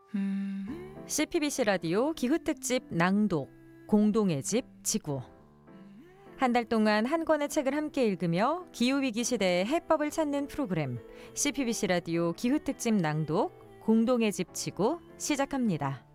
CPBC 라디오 기후특집 낭독 공동의 집 지구. 한 달 동안 한 권의 책을 함께 읽으며 기후위기 시대의 해법을 찾는 프로그램 CPBC 라디오 기후특집 낭독 공동의 집 지구 시작합니다.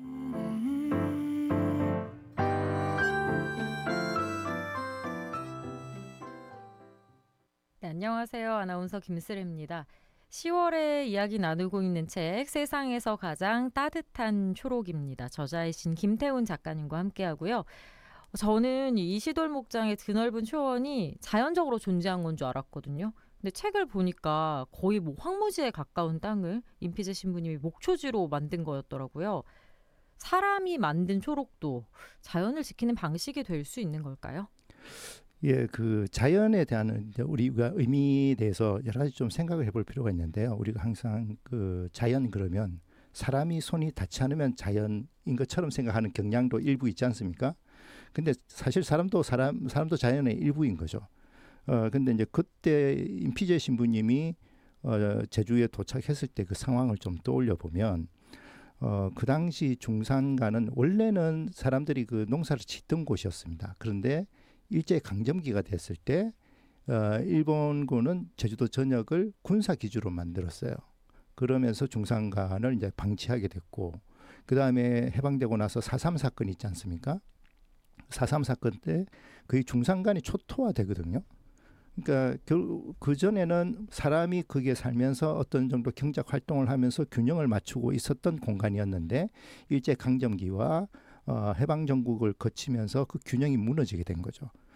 네, 안녕하세요. 아나운서 김슬혜입니다. 10월에 이야기 나누고 있는 책 세상에서 가장 따뜻한 초록입니다. 저자이신 김태훈 작가님과 함께하고요. 저는 이 시돌 목장의 드넓은 초원이 자연적으로 존재한 건 줄 알았거든요. 근데 책을 보니까 거의 뭐 황무지에 가까운 땅을 임피제 신부님이 목초지로 만든 거였더라고요. 사람이 만든 초록도 자연을 지키는 방식이 될 수 있는 걸까요? 예, 그 자연에 대한 이제 우리가 의미에 대해서 여러 가지 좀 생각을 해볼 필요가 있는데요. 우리가 항상 그 자연 그러면 사람이 손이 닿지 않으면 자연인 것처럼 생각하는 경향도 일부 있지 않습니까? 근데 사실 사람도 자연의 일부인 거죠. 근데 이제 그때 임피제 신부님이 제주에 도착했을 때 그 상황을 좀 떠올려 보면 그 당시 중산가는 원래는 사람들이 그 농사를 짓던 곳이었습니다. 그런데 일제 강점기가 됐을 때 일본군은 제주도 전역을 군사 기지로 만들었어요. 그러면서 중산간을 이제 방치하게 됐고, 그 다음에 해방되고 나서 4.3 사건이 있지 않습니까? 4.3 사건 때 거의 중산간이 초토화되거든요. 그러니까 그 전에는 사람이 거기에 살면서 어떤 정도 경작 활동을 하면서 균형을 맞추고 있었던 공간이었는데 일제 강점기와 해방 정국을 거치면서 그 균형이 무너지게 된 거죠.